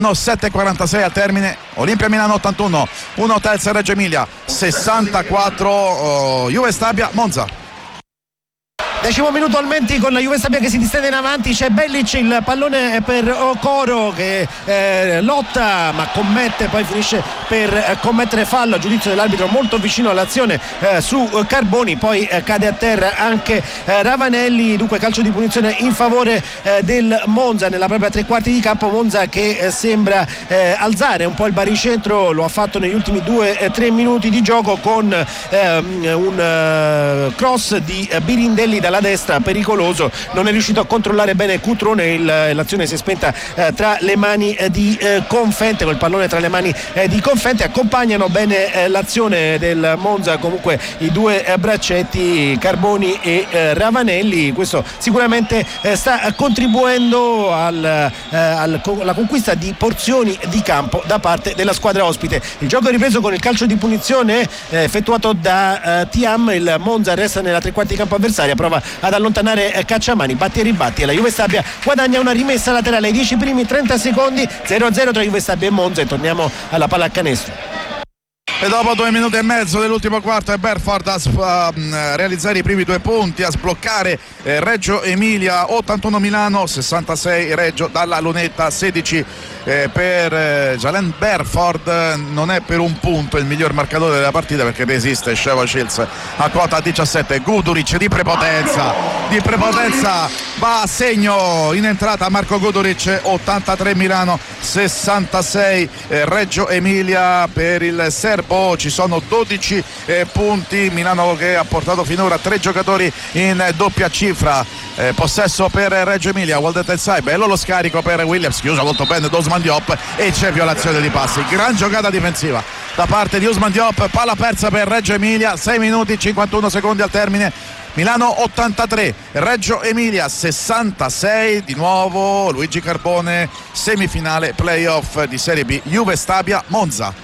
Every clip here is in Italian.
7:46 al termine. Olimpia Milano 81, 1 Telstar Reggio Emilia 64, Juve Stabia Monza. 10° minuto al Menti con la Juve Stabia che si distende in avanti, c'è Bellic, il pallone per Okoro che lotta ma commette, poi finisce per commettere fallo a giudizio dell'arbitro molto vicino all'azione su Carboni, poi cade a terra anche Ravanelli, dunque calcio di punizione in favore del Monza nella propria tre quarti di campo. Monza che sembra alzare un po' il baricentro, lo ha fatto negli ultimi 2-3 minuti di gioco con un cross di Birindelli dalla destra pericoloso, non è riuscito a controllare bene Cutrone, l'azione si è spenta tra le mani di Confente, col pallone tra le mani di Confente. Accompagnano bene l'azione del Monza comunque i due braccetti Carboni e Ravanelli, questo sicuramente sta contribuendo alla conquista di porzioni di campo da parte della squadra ospite. Il gioco è ripreso con il calcio di punizione effettuato da Thiam, il Monza resta nella tre quarti di campo avversaria, prova ad allontanare Cacciamani, batti e ribatti e la Juve Stabia guadagna una rimessa laterale ai 10 primi 30 secondi, 0-0 tra Juve Stabia e Monza, e torniamo alla pallacanestro. E dopo 2 minuti e mezzo dell'ultimo quarto è Berford a realizzare i primi 2 punti, a sbloccare Reggio Emilia. 81 Milano, 66 Reggio dalla lunetta, 16 per Jalen Berford. Non è per un punto il miglior marcatore della partita perché resiste Sheva Shields a quota 17. Guduric di prepotenza va a segno in entrata Marco Guduric. 83 Milano, 66 Reggio Emilia per il serbo. Ci sono 12 punti. Milano che ha portato finora 3 giocatori in doppia cifra. Possesso per Reggio Emilia, Walter Telsai, bello lo scarico per Williams, chiuso molto bene da Ousmane Diop e c'è violazione di passi. Gran giocata difensiva da parte di Ousmane Diop, palla persa per Reggio Emilia, 6 minuti 51 secondi al termine. Milano 83, Reggio Emilia 66, di nuovo Luigi Carbone, semifinale playoff di Serie B, Juve Stabia Monza.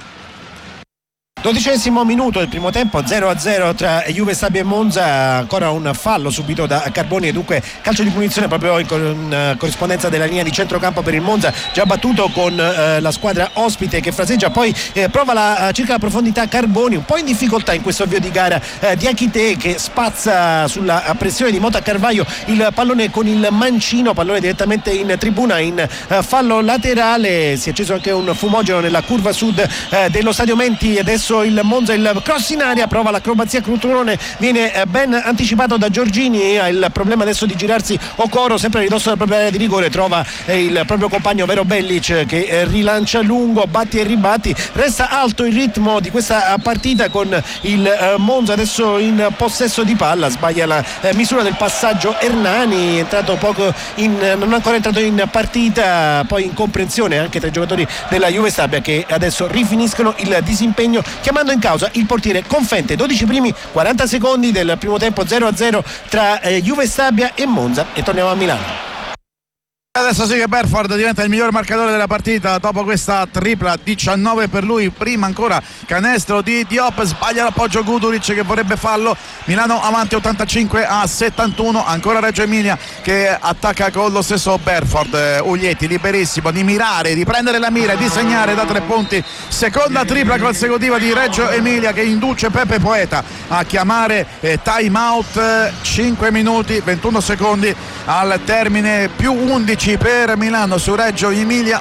12° minuto del primo tempo, 0-0 tra Juve Stabia e Monza, ancora un fallo subito da Carboni e dunque calcio di punizione proprio in corrispondenza della linea di centrocampo per il Monza, già battuto con la squadra ospite che fraseggia, poi prova circa la profondità Carboni, un po' in difficoltà in questo avvio di gara di Achite che spazza sulla pressione di Mota Carvaio il pallone con il mancino, pallone direttamente in tribuna in fallo laterale. Si è acceso anche un fumogeno nella curva sud dello stadio Menti. Adesso il Monza, il cross in aria, prova l'acrobazia Crutrone, viene ben anticipato da Giorgini, ha il problema adesso di girarsi Okoro sempre a ridosso della propria area di rigore, trova il proprio compagno Vero Bellic che rilancia lungo, batti e ribatti, resta alto il ritmo di questa partita con il Monza adesso in possesso di palla, sbaglia la misura del passaggio Hernani, non è ancora entrato in partita, poi incomprensione anche tra i giocatori della Juve Stabia che adesso rifiniscono il disimpegno chiamando in causa il portiere Confente. 12 primi 40 secondi del primo tempo, 0-0 tra Juve Stabia e Monza, e torniamo a Milano. Adesso sì che Berford diventa il miglior marcatore della partita dopo questa tripla, 19 per lui, prima ancora canestro di Diop, sbaglia l'appoggio Guduric che vorrebbe fallo. Milano avanti 85-71, ancora Reggio Emilia che attacca con lo stesso Berford. Uglietti liberissimo di mirare, di prendere la mira e di segnare da 3 punti, seconda tripla consecutiva di Reggio Emilia che induce Pepe Poeta a chiamare time out. 5 minuti 21 secondi al termine, più 11 per Milano su Reggio Emilia,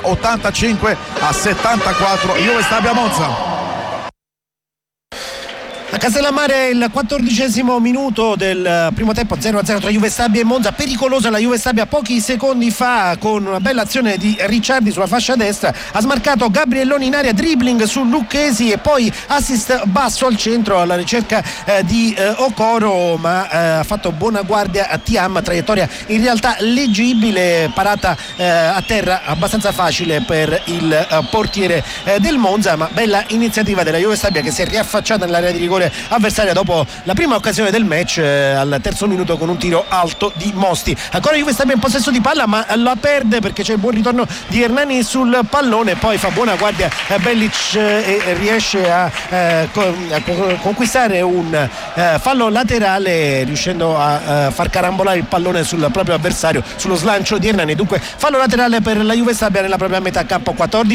85-74 Juve Stabia Monza. A Castellammare il 14° minuto del primo tempo, 0-0 tra Juve Stabia e Monza, pericolosa la Juve Stabia pochi secondi fa con una bella azione di Ricciardi sulla fascia destra, ha smarcato Gabrielloni in area, dribbling su Lucchesi e poi assist basso al centro alla ricerca di Okoro, ma ha fatto buona guardia a Thiam, traiettoria in realtà leggibile, parata a terra abbastanza facile per il portiere del Monza, ma bella iniziativa della Juve Stabia che si è riaffacciata nell'area di rigore squadre avversarie dopo la prima occasione del match al terzo minuto con un tiro alto di Mosti. Ancora Juve Stabia in possesso di palla, ma la perde perché c'è il buon ritorno di Hernani sul pallone, poi fa buona guardia Belic e riesce a conquistare un fallo laterale, riuscendo a far carambolare il pallone sul proprio avversario sullo slancio di Hernani. Dunque fallo laterale per la Juve Stabia nella propria metà campo. 14